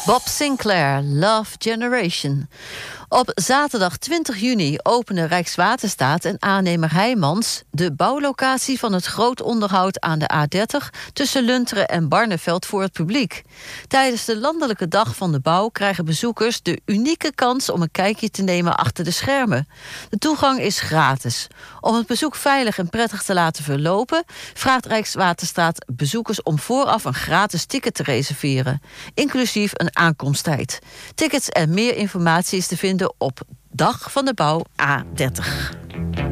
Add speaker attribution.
Speaker 1: Bob Sinclair, Love Generation. Op zaterdag 20 juni openen Rijkswaterstaat en aannemer Heijmans de bouwlocatie van het groot onderhoud aan de A30 tussen Lunteren en Barneveld voor het publiek. Tijdens de Landelijke Dag van de Bouw krijgen bezoekers de unieke kans om een kijkje te nemen achter de schermen. De toegang is gratis. Om het bezoek veilig en prettig te laten verlopen, vraagt Rijkswaterstaat bezoekers om vooraf een gratis ticket te reserveren, inclusief een aankomsttijd. Tickets en meer informatie is te vinden op Dag van de Bouw A30.